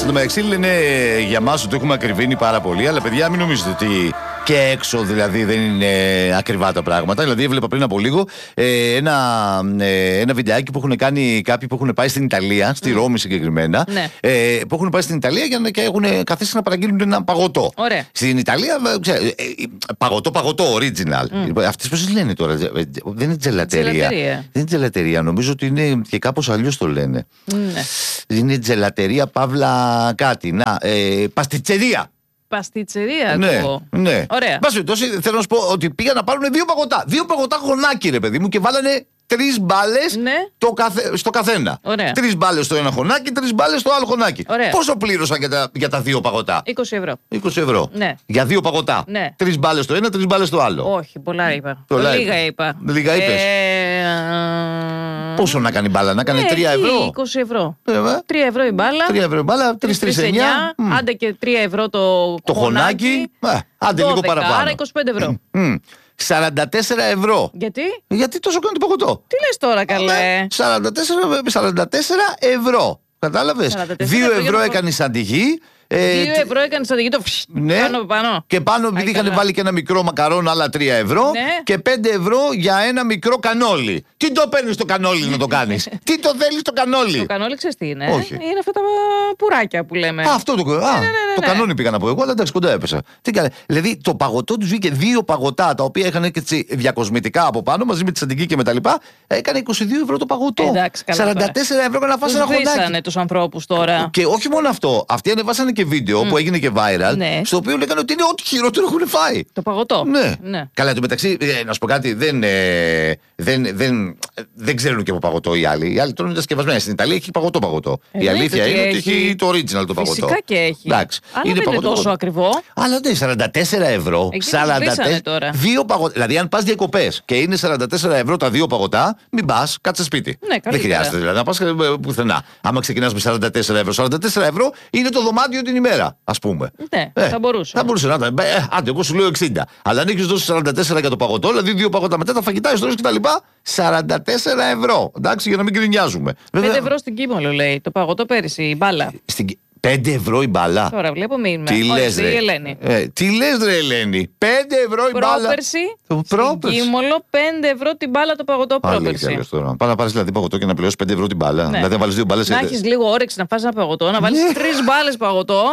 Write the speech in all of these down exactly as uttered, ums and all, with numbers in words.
Στην τω μεταξύ λένε για μας ότι το έχουμε ακριβήνει πάρα πολύ, αλλά παιδιά μην νομίζετε ότι και έξω δηλαδή δεν είναι ακριβά τα πράγματα. Δηλαδή έβλεπα πριν από λίγο ε, ένα, ε, ένα βιντεάκι που έχουν κάνει κάποιοι που έχουν πάει στην Ιταλία, στη mm. Ρώμη συγκεκριμένα, ναι. ε, που έχουν πάει στην Ιταλία για να, και έχουν καθίσει να παραγγείλουν ένα παγωτό. Ωραία. Στην Ιταλία, ξέρω, ε, ε, παγωτό, παγωτό, original. Mm. Αυτές πώς λένε τώρα, δεν είναι τζελατερία. Δεν είναι τζελατερία, νομίζω ότι είναι και κάπως αλλιώς το λένε. Mm. Είναι τζελατερία, παύλα κάτι. Να, ε, παστιτσερία. Παστιτσερία, ναι, το... ναι. Ωραία. Βάσει περιπτώσει, θέλω να σου πω ότι πήγαν να πάρουν δύο παγωτά. Δύο παγωτά χωνάκι, ρε παιδί μου, και βάλανε τρεις μπάλες ναι. καθε... στο καθένα. Τρεις μπάλες στο ένα χωνάκι, τρεις μπάλες στο άλλο χωνάκι. Ωραία. Πόσο πλήρωσαν για τα, για τα δύο παγωτά? είκοσι ευρώ. είκοσι ευρώ. Ναι. Για δύο παγωτά. Ναι. Τρεις μπάλες στο ένα, τρεις μπάλες στο άλλο. Όχι, πολλά είπα. Πολλά λίγα είπα. Λίγα είπες. Ε... Πόσο να κάνει μπάλα, να κάνει ναι, τρία ευρώ. είκοσι ευρώ. Ε, τρία ευρώ η μπάλα. τρία ευρώ η μπάλα, τρία τρία εννιά. Άντε και τρία ευρώ το, το χωνάκι. Ε, άντε λίγο παραπάνω. Άρα είκοσι πέντε ευρώ. σαράντα τέσσερα ευρώ. Γιατί? Γιατί τόσο κάνει το παγωτό. Τι λες τώρα, καλέ? σαράντα τέσσερα ευρώ. Κατάλαβες? δύο ευρώ έκανε σαν τη γη. δύο ευρώ έκανε σαν τη γη το ναι. πάνω πάνω. Και πάνω επειδή είχαν βάλει και ένα μικρό μακαρόν, άλλα τρία ευρώ. Ναι. Και πέντε ευρώ για ένα μικρό κανόλι. Τι το παίρνεις το κανόλι να το κάνεις? Τι το θέλεις το κανόλι? Το κανόλι ξέρεις τι είναι? Όχι. Είναι αυτά τα πουράκια που λέμε. Α, αυτό το, α, ναι, ναι, ναι, το ναι. κανόνι πήγα να πω εγώ, αλλά εντάξει, κοντά έπεσα. Τι κάνε? Δηλαδή το παγωτό του βγήκε δύο παγωτά τα οποία είχαν και έτσι διακοσμητικά από πάνω μαζί με τη σαντική και μετα λοιπά. Έκανε είκοσι δύο ευρώ το παγωτό. Εντάξει, σαράντα τέσσερα ευρώ για να φας ένα χοντάκι. Βίσανε τους ανθρώπους τώρα. Και όχι μόνο αυτό. Αυτοί ανεβάσανε και βίντεο mm. που έγινε και viral. Ναι. Στο οποίο λέγανε ότι είναι ό,τι χειρότερο έχουν φάει. Το παγωτό. Ναι. ναι. Καλά, το μεταξύ, ε, να σου πω κάτι, δεν, ε, δεν, δεν, δεν ξέρουν και από παγωτό οι άλλοι. Οι άλλοι τρώνε τα σκευασμένα. Στην Ιταλία έχει παγωτό παγωτό. Ε, η αλήθεια είναι ότι έχει το original το παγωτό. Φυσικά και έχει. Εντάξει, αλλά είναι δεν είναι τόσο παγωτό. Ακριβό. Αλλά ναι, σαράντα τέσσερα ευρώ. σαράντα τέσσερα τώρα. Δύο παγωτά. Δηλαδή, αν πα διακοπές και είναι σαράντα τέσσερα ευρώ τα δύο παγωτά, μην πα, κάτσε σπίτι. Ναι, δεν χρειάζεται δηλαδή να πα πουθενά. Άμα ξεκινά με σαράντα τέσσερα ευρώ, σαράντα τέσσερα ευρώ είναι το δωμάτιο την ημέρα, α πούμε. Ναι, ε, θα μπορούσε. Θα μπορούσε να ήταν. Ε, άντε, εγώ σου λέω εξήντα. Αλλά αν έχει δώσει σαράντα τέσσερα για το παγωτό, δηλαδή δύο παγωτά μετά τα φαγητά, ιστορίε κτλ. σαράντα τέσσερα ευρώ. Εντάξει, για να μην γκρινιάζουμε. πέντε ευρώ στην Κίμολο λέει το παγωτό πέρυσι, η μπάλα. Στην... πέντε ευρώ η μπάλα. Τώρα βλέπω μήνυμα. Τι λες ρε Ελένη. Ε, τι λες ρε Ελένη? πέντε ευρώ η μπάλα. Πρόπερση. Στην Κίμολο πέντε ευρώ την μπάλα το παγωτό πρόπερση. Πάω να πάρεις δηλαδή παγωτό και να πληρώσεις πέντε ευρώ την μπάλα. Ναι. Δηλαδή να βάλεις δύο μπάλες. Να έχεις λίγο όρεξη να φας ένα παγωτό, να βάλεις τρεις μπάλες παγωτό.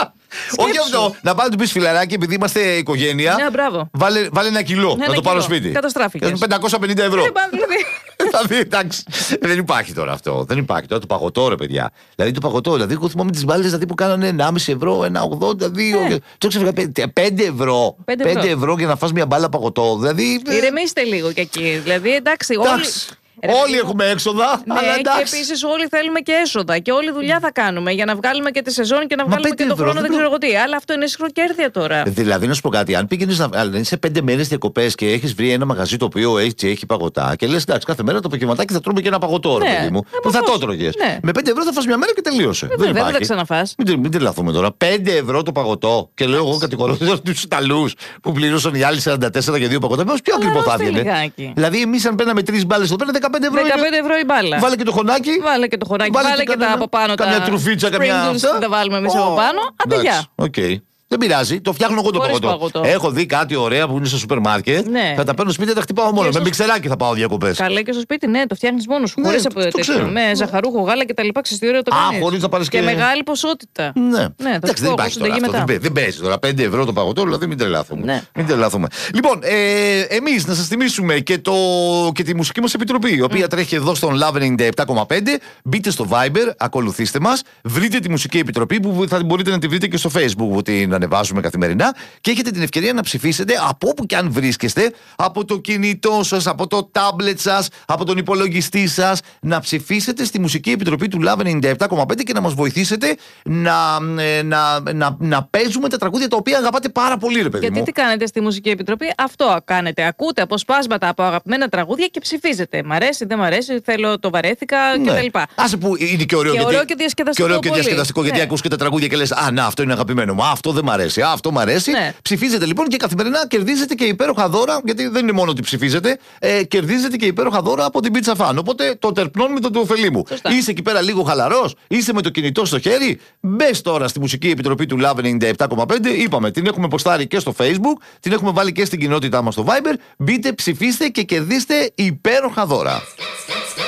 Όχι αυτό. Να πάω να του πει φιλαράκι, επειδή είμαστε οικογένεια. Ναι, μπράβο. Βάλε, βάλε ένα κιλό ναι, να το πάρω σπίτι. Καταστράφηκε. πεντακόσια πενήντα ευρώ. Δηλαδή, εντάξει. Δεν υπάρχει τώρα αυτό. Δεν υπάρχει τώρα το παγωτό, ρε παιδιά. Δηλαδή το παγωτό. Δηλαδή, εγώ θυμάμαι τις μπάλες δηλαδή, που κάνανε ενάμιση ευρώ, ένα ογδόντα δύο. Το ξέρω, πέντε ευρώ. πέντε ευρώ για να φας μια μπάλα παγωτό. Δηλαδή. Ηρεμήστε λίγο κι εκεί. Δηλαδή, εντάξει, όλοι. Όλοι έχουμε έξοδα. Ναι, αλλά και επίσης όλοι θέλουμε και έσοδα. Και όλη δουλειά θα κάνουμε για να βγάλουμε και τη σεζόν και να βγάλουμε και το χρόνο, δεν ξέρω εγώ τι. Αλλά αυτό είναι σχροκέρδια τώρα. Δηλαδή, να σου πω κάτι, αν πήγαινε να είσαι πέντε μέρες διακοπές και έχει βρει ένα μαγαζί το οποίο έχει, έχει παγωτά και λες εντάξει, κάθε μέρα το απογευματάκι θα τρώμε και ένα παγωτό, ρε παιδί μου. Που θα το τρώγε. Με πέντε ευρώ θα φας μια μέρα και τελείωσε. Δεν θα ξαναφάς. Μην τρελαθούμε τώρα. πέντε ευρώ το παγωτό. Και λέω εγώ κατηγορώ του Ιταλούς που πλήρωσαν οι άλλοι σαράντα τέσσερα για δύο παγωτά. Πιο ακριβό θα έβγαινε. Δηλαδή, εμεί αν παίρναμε τρεις μπάλες εδώ πέρα δεκαπέντε ευρώ. δεκαπέντε ευρώ η μπάλα. Βάλε και το χωνάκι. Βάλε και το χωνάκι. Βάλε, βάλε και, και τα από πάνω. Καμιά τρουφίτσα, καμιά. Δεν τα βάλουμε εμείς oh, από πάνω. Άντε γεια. Okay. Δεν πειράζει, το φτιάχνω εγώ το παγωτό. παγωτό. Έχω δει κάτι ωραία που είναι στο σούπερ μάρκετ. Ναι. Θα τα παίρνω σπίτι, τα χτυπάω μόνο. Με μιξεράκι θα πάω διακοπές. Καλά και στο σπίτι, ναι, το φτιάχνει μόνο σου. Χωρίς αποδετεύσιο. Με ζαχαρούχο, γάλα κτλ. Ξεστιόριο το κάνει. Α, χωρίς να πάρει και. Και μεγάλη ποσότητα. Ναι, ναι εντάξει, δεν υπάρχει τώρα αυτό. Δεν παίζει τώρα. πέντε ευρώ το παγωτό, δηλαδή μην τρελάθουμε. Μην τρελάθουμε. Λοιπόν, εμείς να σας θυμίσουμε και τη μουσική μας επιτροπή, η οποία τρέχει εδώ στον Love ενενήντα επτά κόμμα πέντε. Μπείτε στο Viber, ακολουθήστε μας, βρείτε τη μουσική επιτροπή που θα μπορείτε να τη βρείτε και στο Facebook που την ανεβάζουμε καθημερινά. Και έχετε την ευκαιρία να ψηφίσετε από όπου και αν βρίσκεστε, από το κινητό σας, από το τάμπλετ σας, από τον υπολογιστή σας, να ψηφίσετε στη Μουσική Επιτροπή του Love ενενήντα επτά κόμμα πέντε και να μας βοηθήσετε να, να, να, να παίζουμε τα τραγούδια τα οποία αγαπάτε πάρα πολύ, ρε παιδί Γιατί μου. τι κάνετε στη Μουσική Επιτροπή, αυτό κάνετε. Ακούτε αποσπάσματα από αγαπημένα τραγούδια και ψηφίζετε. Μ' αρέσει, δεν μ' αρέσει, θέλω, το βαρέθηκα ναι. κτλ. Άσε που είναι και ωραίο και, γιατί, ωραίο και διασκεδαστικό, και, ωραίο και διασκεδαστικό ναι. γιατί ακούς και τα τραγούδια και λες α, να, αυτό είναι αγαπημένο μου. Αυτό δεν μ' αρέσει. Α, αυτό μ' αρέσει. Ναι. Ψηφίζετε λοιπόν και καθημερινά κερδίζετε και υπέροχα δώρα, γιατί δεν είναι μόνο ότι ψηφίζετε, ε, κερδίζετε και υπέροχα δώρα από την Pizza Fan. Οπότε το τερπνόμητο του ωφελήμου. Σωστά. Είσαι εκεί πέρα λίγο χαλαρός, είσαι με το κινητό στο χέρι, μπες τώρα στη Μουσική Επιτροπή του Love ενενήντα επτά κόμμα πέντε. Είπαμε, την έχουμε ποστάρει και στο Facebook, την έχουμε βάλει και στην κοινότητά μας στο Viber. Μπείτε, ψηφίστε και κερδίστε υπέροχα δώρα.